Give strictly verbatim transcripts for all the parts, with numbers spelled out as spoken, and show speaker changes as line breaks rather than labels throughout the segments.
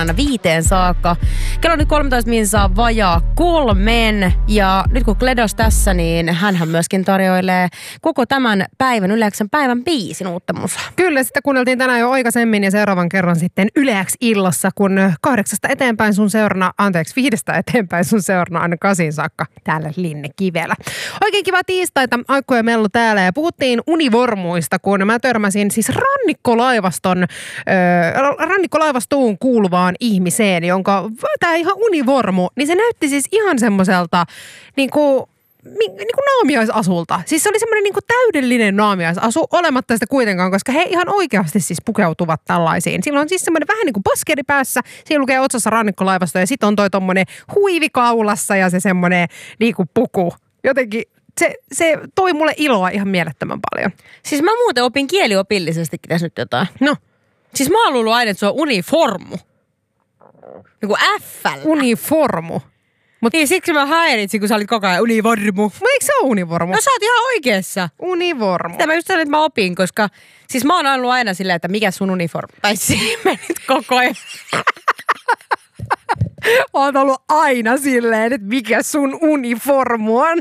aina viiteen saakka. Kello on nyt kolmetoista minsaa vajaa kolmen. Ja nyt kun Kledos tässä, niin hänhän myöskin tarjoilee koko tämän päivän Yleäksän päivän biisin uutta musaa.
Kyllä, sitä kuunneltiin tänään jo aikaisemmin ja seuraavan kerran sitten Yleäks illassa, kun kahdeksasta eteenpäin sun seurana, anteeksi, viidestä eteenpäin sun seurana aina kasiin saakka täällä Linne Kivelä. Oikein kiva tiistaita, Aikku ja Mellu täällä ja puhuttiin univormuista, kun mä törmäsin siis rannikkolaivaston, äh, rannikkolaivastoon kuuluvaan ihmiseen, jonka tää ihan univormu, niin se näytti siis ihan semmoiselta niinku niin kuin naamiaisasulta. Siis se oli semmoinen niin kuin täydellinen naamiaisasu, olematta sitä kuitenkaan, koska he ihan oikeasti siis pukeutuvat tällaisiin. Sillä on siis semmoinen vähän niin kuin baskeri päässä, siinä lukee otsassa rannikkolaivasto ja sitten on toi tommonen huivi kaulassa ja se semmoinen niin kuin puku. Jotenkin se, se toi mulle iloa ihan mielettömän paljon.
Siis mä muuten opin kieliopillisestikin tässä nyt jotain.
No.
Siis mä oon luullut aina, että se on uniformu. Niin kuin F-llä.
Uniformu.
Mut niin, siksi mä häiritsin, kun sä olit koko ajan univormu.
No eikö se ole univormu?
No sä oot ihan oikeassa.
Univormu.
Sitä mä just sanoin, että mä opin, koska siis mä oon ollut aina silleen, että mikä sun uniformu. Tai siinä menit koko ajan.
Oot ollut aina silleen, että mikä sun uniformu on.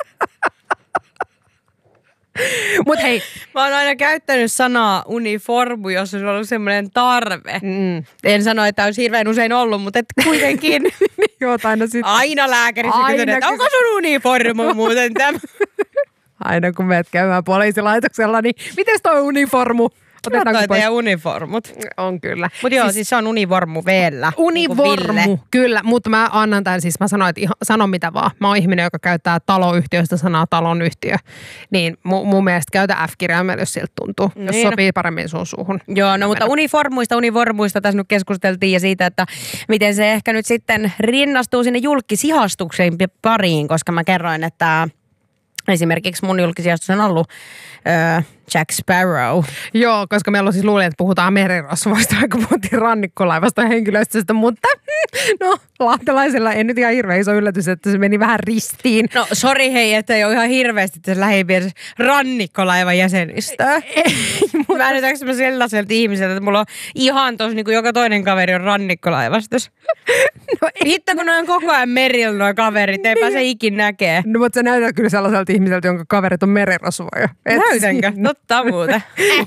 Mut hei.
Mä oon aina käyttänyt sanaa uniformu, jos on ollut semmoinen tarve.
Mm.
En sano, että olisi hirveän usein ollut, mutta et kuitenkin.
Joo, aina sit.
Aina lääkärissä kysynyt, että onko sun uniformu muuten tämä?
Aina kun menet käymään poliisilaitoksella, niin mites toi uniformu?
Otetaanko teidän uniformut?
On kyllä.
Mutta joo, siis, siis se on univormu vielä.
Univormu,
niin
kyllä. Mutta mä annan tämän, siis mä sanoin, että ihan, sano mitä vaan. Mä oon ihminen, joka käyttää taloyhtiöstä sanaa talonyhtiö. Niin mu, mun mielestä käytä F-kirjaimella, jos siltä tuntuu. Niin, jos sopii paremmin sun suuhun.
Joo, no mutta uniformuista, univormuista tässä nyt keskusteltiin ja siitä, että miten se ehkä nyt sitten rinnastuu sinne julkisihastukseen pariin, koska mä kerroin, että esimerkiksi mun julkisihastus on ollut öö, Jack Sparrow.
Joo, koska meillä on siis luulin, että puhutaan merirosvoista, vaikka puhuttiin rannikkolaivasta ja henkilöstöstä, mutta no, lahtelaisella ei nyt ihan hirveän iso yllätys, että se meni vähän ristiin.
No sori hei, että ei ole ihan hirveästi tässä lähipiirissä rannikkolaivan jäsenistöä. Mä nyt mä sellaiselta ihmiseltä, että mulla on ihan tossa niin kuin joka toinen kaveri on rannikkolaivastus. No hitto, kun ne on koko ajan merillä nuo kaverit, ei pääse ikin näkee.
No mutta sä näytät kyllä sellaiselta ihmiseltä, jonka kaverit on merirosvoja.
Näytänkö? Totta muuten.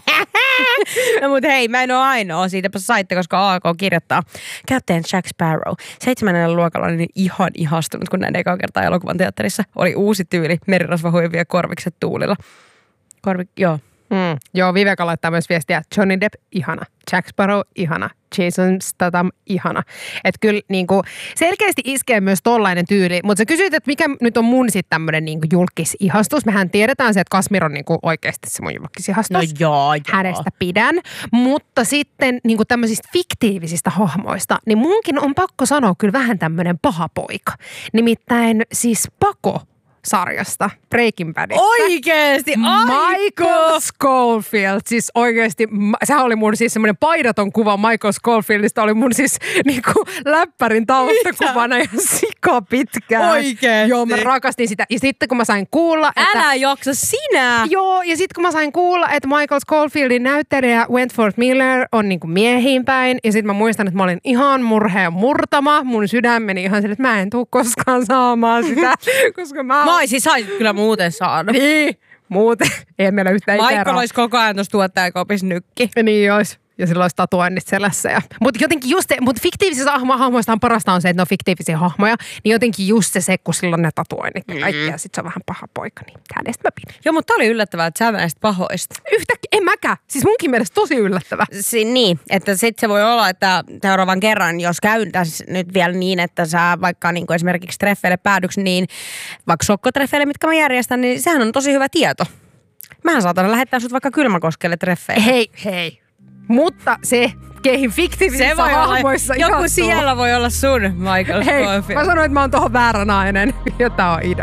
No mut hei, mä en oo ainoa. Siitäpä saitte, koska A K kirjoittaa. Captain Jack Sparrow. Seitsemännellä luokalla oli ihan ihastunut, kun näin ekaa kertaa elokuvan teatterissa. Oli uusi tyyli, merirosvahuivia korvikset tuulilla. Korvik, joo.
Mm. Joo, Viveka laittaa myös viestiä. Johnny Depp, ihana. Jack Sparrow, ihana. Jason Statham, ihana. Että kyllä niinku, selkeästi iskee myös tollainen tyyli. Mutta sä kysyit, että mikä nyt on mun sitten tämmönen niinku julkisihastus. Mehän tiedetään se, että Kasmir on niinku oikeasti se mun julkisihastus.
No joo, joo.
Hänestä pidän. Mutta sitten niinku tämmöisistä fiktiivisistä hahmoista, niin munkin on pakko sanoa kyllä vähän tämmönen paha poika. Nimittäin siis Pako sarjasta, Breaking Badista.
Oikeesti,
Michael Scofield, siis oikeesti, sehän oli mun siis semmoinen paidaton kuva Michael Scofieldista, oli mun siis niinku läppärin taustakuvana ja sika pitkään.
Oikeesti?
Joo, mä rakastin sitä. Ja sitten kun mä sain kuulla, että...
Älä jaksa sinä!
Joo, ja sitten kun mä sain kuulla, että Michael Scofieldin näyttelijä Wentworth Miller on niinku miehiin päin, ja sitten mä muistan, että mä olin ihan murheen murtama, mun sydän meni ihan sille, että mä en tuu koskaan saamaan sitä, koska mä...
Mä oisin sait kyllä muuten saanut.
Niin, muuten. Ei meillä yhtään ikää.
Michael olisi koko ajan tuossa tuottajakopissa nykki.
Niin olisi. Ja sillä olisi tatuoinnit selässä. Mutta jotenkin just se, mutta fiktiivisistä hahmoista on parasta on se, että ne on fiktiivisiä hahmoja. Niin jotenkin just se se, kun sillä on ne tatuoinnit ja kaikki. Ja sit se on vähän paha poika, niin hänestä mä pidin.
Joo, mutta oli yllättävää, että sä näistä pahoista.
Yhtäkkiä, en mäkään. Siis munkin mielestä tosi yllättävää.
Si- niin, että sit se voi olla, että seuraavan kerran, jos käyn tässä nyt vielä niin, että sä vaikka niin kuin esimerkiksi treffeille päädyksi, niin vaikka sokkotreffeille, mitkä mä järjestän, niin sehän on tosi hyvä tieto. Mähän saatan lähettää sut vaikka Kylmäkoskelle treffeille.
Hei, hei. Mutta se, keihin fiktiivisissä hahmoissa
joku ihastuu. Siellä voi olla sun Michael Scofield.
Hei, mä sanoin, että mä oon tohon väärä nainen. Ja tää on Ida.